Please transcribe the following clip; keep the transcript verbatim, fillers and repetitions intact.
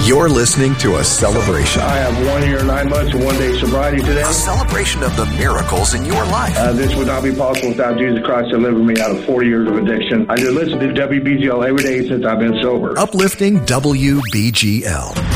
You're listening to a celebration. I have one year, nine months, and one day sobriety today. A celebration of the miracles in your life. Uh, this would not be possible without Jesus Christ delivering me out of forty years of addiction. I just listen to W B G L every day since I've been sober. Uplifting W B G L.